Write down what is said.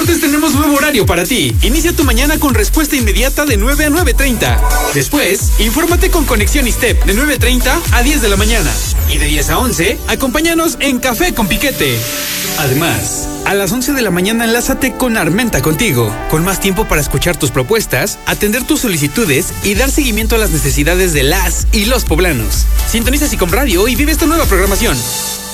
Deportes tenemos nuevo horario para ti. Inicia tu mañana con respuesta inmediata de 9 a 9:30. Después, infórmate con Conexión ISTEP de 9:30 a 10 de la mañana. Y de 10 a 11, acompáñanos en Café con Piquete. Además, a las 11 de la mañana enlázate con Armenta Contigo, con más tiempo para escuchar tus propuestas, atender tus solicitudes y dar seguimiento a las necesidades de las y los poblanos. Sintoniza Sicom Radio y vive esta nueva programación.